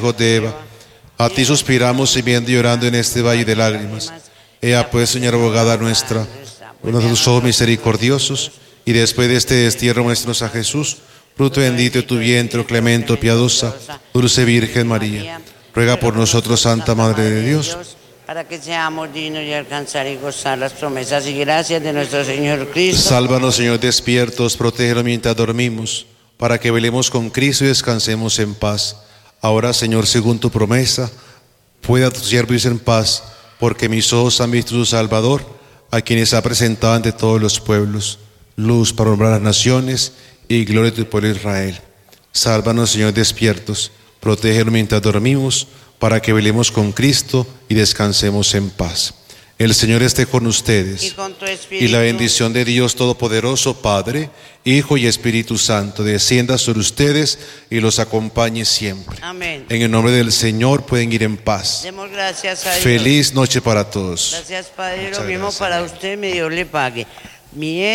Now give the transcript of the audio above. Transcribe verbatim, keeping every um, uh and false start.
hijos de Eva. A ti suspiramos, gimiendo y llorando en este valle de lágrimas. Ea pues, Señora abogada nuestra, uno de tus ojos misericordiosos, y después de este destierro muéstranos a Jesús, fruto bendito de tu vientre, oh clemente, oh piadosa, dulce Virgen María. Ruega por nosotros, Santa Madre de Dios, para que seamos dignos de alcanzar y gozar las promesas y gracias de nuestro Señor Cristo. Sálvanos, Señor, despiertos, protégenos mientras dormimos, para que velemos con Cristo y descansemos en paz. Ahora, Señor, según tu promesa, pueda tu siervo irse en paz, porque mis ojos han visto tu Salvador, a quienes ha presentado ante todos los pueblos, luz para alumbrar las naciones y gloria de tu pueblo Israel. Sálvanos, Señor, despiertos, protégenos mientras dormimos, para que velemos con Cristo y descansemos en paz. El Señor esté con ustedes, Y con tu espíritu. y la bendición de Dios Todopoderoso, Padre, Hijo y Espíritu Santo, descienda sobre ustedes y los acompañe siempre. Amén. En el nombre del Señor pueden ir en paz. Demos gracias a Dios. Feliz noche para todos. Gracias, Padre. Muchas Lo mismo gracias. para usted, mi Dios le pague. Mi